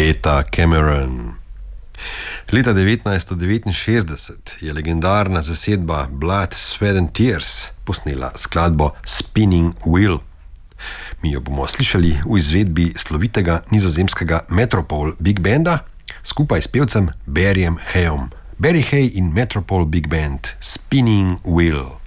Eta Cameron. Leta 1969 je legendarna zasedba Blood, Sweat and Tears posnela skladbo Spinning Wheel. Mi jo bomo slišali v izvedbi slovitega nizozemskega Metropole Big Banda skupaj s pevcem Barryjem Hayom. Barry Hay in Metropole Big Band, Spinning Wheel.